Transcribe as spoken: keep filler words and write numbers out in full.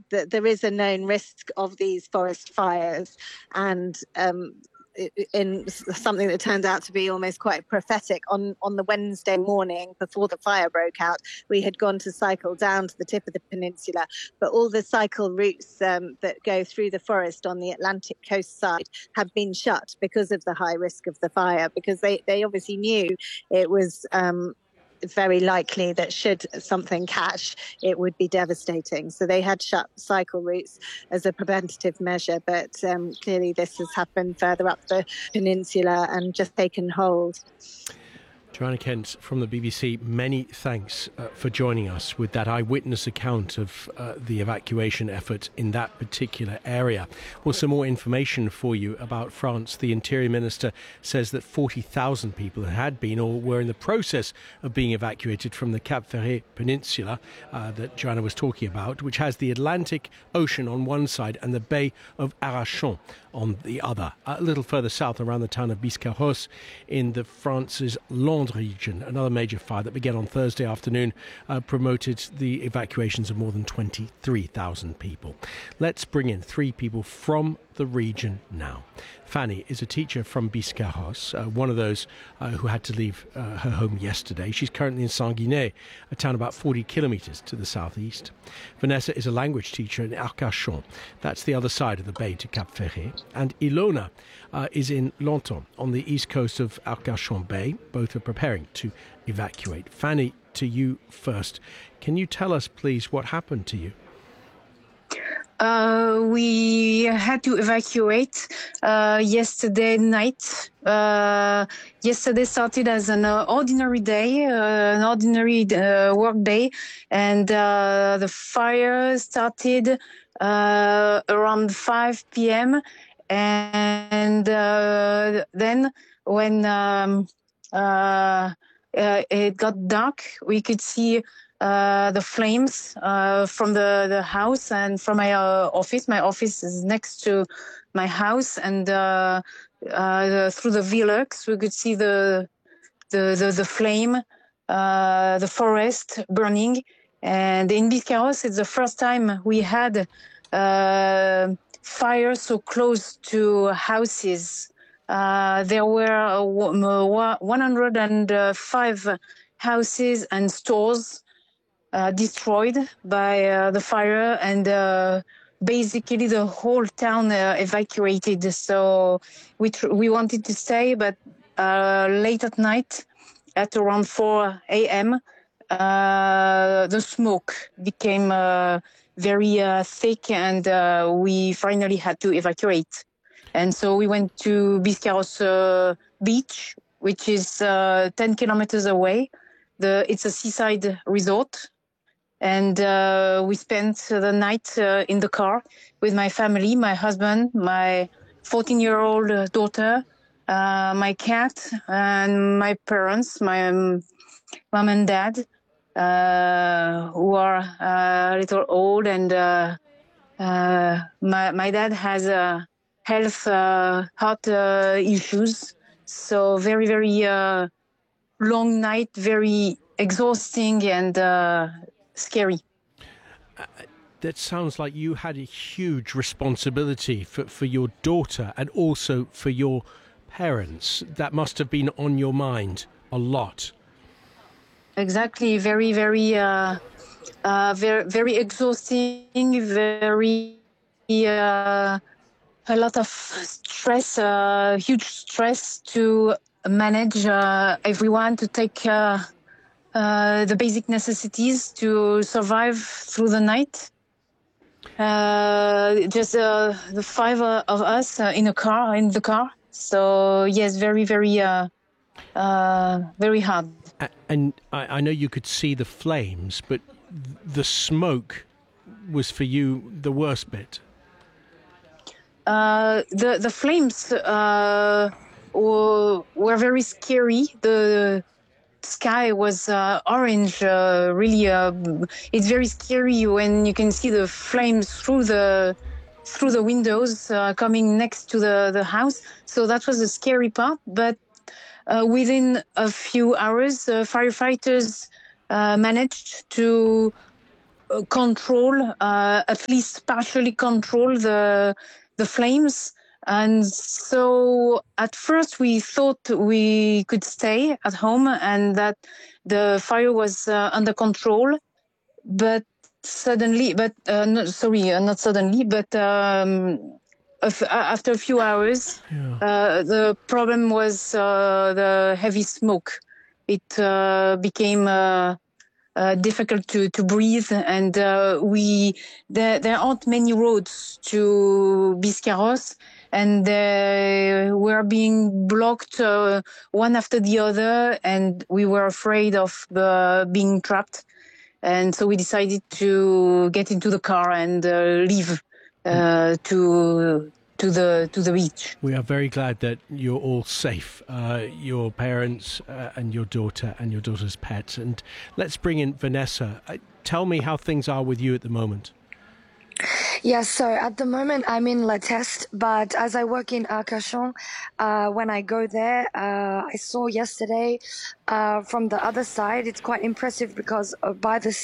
that there is a known risk of these forest fires, and um, in something that turned out to be almost quite prophetic, on, on the Wednesday morning before the fire broke out, we had gone to cycle down to the tip of the peninsula, but all the cycle routes um, that go through the forest on the Atlantic coast side have been shut because of the high risk of the fire, because they, they obviously knew it was um, very likely that should something catch, it would be devastating. So they had shut cycle routes as a preventative measure, but um, clearly this has happened further up the peninsula and just taken hold. Joanna Kent from the B B C, many thanks uh, for joining us with that eyewitness account of uh, the evacuation effort in that particular area. Well, some more information for you about France. The Interior Minister says that forty thousand people had been or were in the process of being evacuated from the Cap Ferret Peninsula uh, that Joanna was talking about, which has the Atlantic Ocean on one side and the Bay of Arcachon on the other. A little further south, around the town of Biscarrosse in the France's Landes region, another major fire that began on Thursday afternoon uh, promoted the evacuations of more than twenty-three thousand people. Let's bring in three people from the region now. Fanny is a teacher from Biscarrosse, uh, one of those uh, who had to leave uh, her home yesterday. She's currently in Sanguinet, a town about forty kilometres to the southeast. Vanessa is a language teacher in Arcachon. That's the other side of the bay to Cap Ferret. And Ilona uh, is in Lanton, on the east coast of Arcachon Bay. Both are preparing to evacuate. Fanny, to you first. Can you tell us, please, what happened to you? Uh, we had to evacuate uh, yesterday night. Uh, yesterday started as an uh, ordinary day, uh, an ordinary uh, work day, and uh, the fire started uh, around five p.m. And uh, then when um, uh, uh, it got dark, we could see Uh, the flames uh, from the, the house and from my uh, office. My office is next to my house, and uh, uh, through the Velux, we could see the the the, the flame, uh, the forest burning. And in Biscarrosse, it's the first time we had uh, fire so close to houses. Uh, there were one hundred five houses and stores Uh, destroyed by uh, the fire, and uh, basically the whole town uh, evacuated. So we tr- we wanted to stay, but uh, late at night, at around four a.m., uh, the smoke became uh, very uh, thick, and uh, we finally had to evacuate. And so we went to Biscarrosse uh, Beach, which is uh, ten kilometers away. The it's a seaside resort. And uh, we spent the night uh, in the car with my family, my husband, my fourteen-year-old daughter, uh, my cat, and my parents, my um, mom and dad, uh, who are uh, a little old. And uh, uh, my, my dad has uh, health, uh, heart uh, issues. So very, very uh, long night, very exhausting, and uh, scary. Uh, that sounds like you had a huge responsibility for, for your daughter and also for your parents. That must have been on your mind a lot. Exactly. Very, very, uh, uh, very, very exhausting. Very, uh, a lot of stress. Uh, huge stress to manage uh, everyone, to take uh, Uh, the basic necessities to survive through the night. Uh, just uh, the five uh, of us uh, in a car, in the car. So yes, very, very, uh, uh, very hard. And I, I know you could see the flames, but the smoke was for you the worst bit. Uh, the the flames uh, were, were very scary. The sky was uh, orange, uh, really. Uh, it's very scary when you can see the flames through the through the windows uh, coming next to the, the house. So that was the scary part. But uh, within a few hours, uh, firefighters uh, managed to control, uh, at least partially control the the flames. And so at first we thought we could stay at home and that the fire was uh, under control. But suddenly, but uh, no, sorry, uh, not suddenly, but um, after a few hours, yeah. uh, the problem was uh, the heavy smoke. It uh, became uh, uh, difficult to, to breathe, and uh, we there, there aren't many roads to Biscarrosse, and they were being blocked uh, one after the other, and we were afraid of uh, being trapped. And so we decided to get into the car and uh, leave uh, to to the to the beach. We are very glad that you're all safe, uh, your parents uh, and your daughter and your daughter's pet. And let's bring in Vanessa. Uh, tell me how things are with you at the moment. Yes, so at the moment I'm in La Teste, but as I work in Arcachon, uh, when I go there, uh, I saw yesterday uh, from the other side, it's quite impressive because uh, by the